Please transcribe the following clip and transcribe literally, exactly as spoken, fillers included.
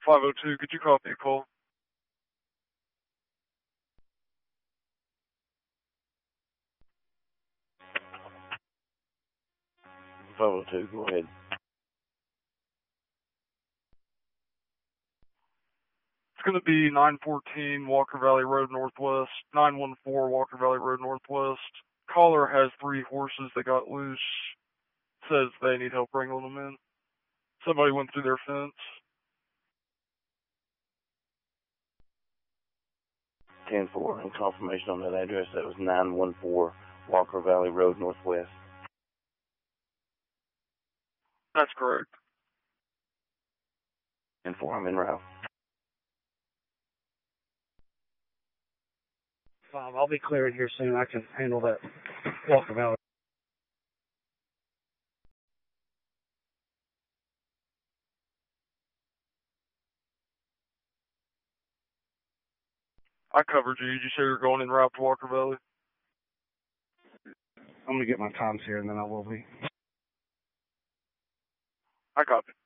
five oh two, could you copy a call? five oh two, go ahead. It's going to be nine fourteen Walker Valley Road Northwest, nine one four Walker Valley Road Northwest. Caller has three horses that got loose. Says they need help wrangling them in. Somebody went through their fence. ten four, and confirmation on that address, that was nine one four Walker Valley Road Northwest. That's correct. ten four, I'm en route. Um, I'll be clearing here soon. I can handle that Walker Valley. I covered you. Did you say you're going en route to Walker Valley? I'm going to get my times here, and then I will be. I copy.